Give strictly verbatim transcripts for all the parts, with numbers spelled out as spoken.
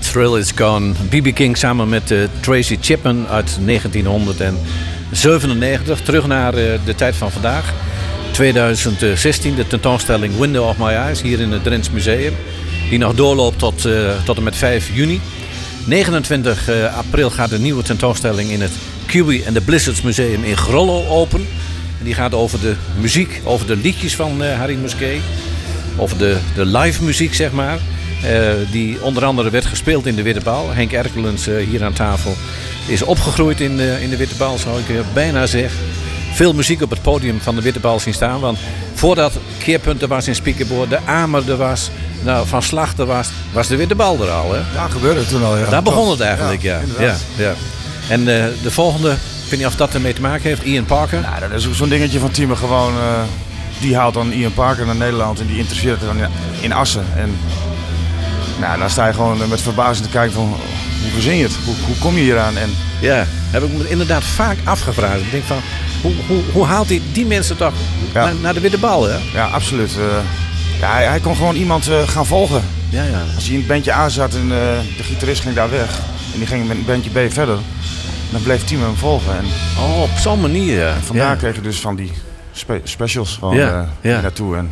Thrill Is Gone. B B King samen met uh, Tracy Chapman uit negentienhonderdzevenennegentig. Terug naar uh, de tijd van vandaag. twintig zestien, de tentoonstelling Window of My Eyes hier in het Drents Museum. Die nog doorloopt tot, uh, tot en met vijf juni. negenentwintig april gaat de nieuwe tentoonstelling in het Kiwi and the Blizzards Museum in Grollo open. En die gaat over de muziek, over de liedjes van uh, Harry Musquet. Over de, de live muziek, zeg maar. Uh, die onder andere werd gespeeld in de Witte Bal. Henk Erkelens uh, hier aan tafel is opgegroeid in, uh, in de Witte Bal, zou ik uh, bijna zeggen. Veel muziek op het podium van de Witte Bal zien staan. Want voordat Keerpunt er was in Spiekenboord, de Amer er was, nou, Van Slag er was, was de Witte Bal er al. Hè? Daar gebeurde het toen al, ja. Daar begon het eigenlijk, ja. ja. ja, ja. En uh, de volgende, ik weet niet of dat ermee te maken heeft, Ian Parker. Nou, dat is ook zo'n dingetje van Thieme gewoon. Uh, die haalt dan Ian Parker naar Nederland en die interesseert dan in Assen. En nou, dan sta je gewoon met verbazing te kijken van hoe verzin je het? Hoe, hoe kom je hier aan? En ja, heb ik me inderdaad vaak afgevraagd. Ik denk van, hoe, hoe, hoe haalt hij die mensen toch ja. naar, naar de Witte Bal? Hè? Ja, absoluut. Uh, ja, hij, hij kon gewoon iemand uh, gaan volgen. Ja, ja. Als hij in het bandje A zat en uh, de gitarist ging daar weg en die ging met het bandje B verder, dan bleef Thieme hem volgen. En oh, op zo'n manier, ja. En vandaar ja. kreeg je dus van die spe- specials van ja, uh, ja. naartoe. En,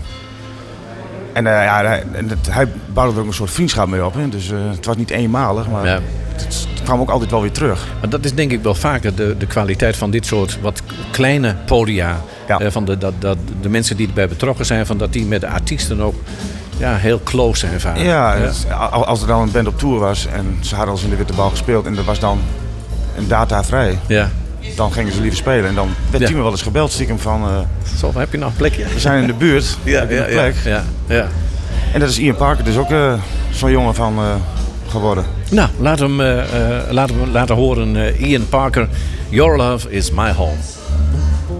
en uh, ja, hij, en het, hij bouwde er ook een soort vriendschap mee op. Hè? Dus uh, het was niet eenmalig, maar ja. het, het kwam ook altijd wel weer terug. Maar dat is denk ik wel vaker de, de kwaliteit van dit soort wat kleine podia. Ja. Uh, van de, dat, dat, de mensen die erbij betrokken zijn, van dat die met de artiesten ook ja, heel close zijn vaak. Ja, ja. Het, als er dan een band op tour was en ze hadden al eens in de Witte Bal gespeeld en er was dan een data vrij. Ja. Dan gingen ze liever spelen en dan werd ja. Thieme wel eens gebeld stiekem van uh, zo, heb je nog een plekje? We zijn in de buurt, ja, heb je ja, een plek? Ja, ja, ja. En dat is Ian Parker dus ook uh, zo'n jongen van uh, geworden. Nou, laten we hem uh, uh, laten, we, laten horen uh, Ian Parker, Your Love Is My Home.